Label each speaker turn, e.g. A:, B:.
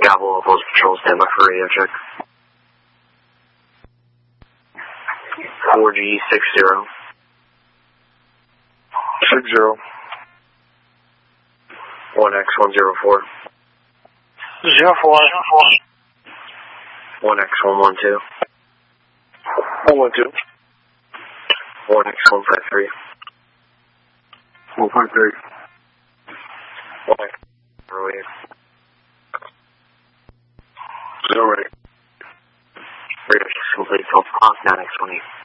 A: Gavel, Post Patrol, stand by for radio check. 4G60.
B: 60.
A: 1X104.
B: 04.
A: 1X112.
B: 112.
A: 1X153.
B: 153.
A: 1X. Early.
B: 08.
A: Radio check complete. 12 o'clock, 9X28.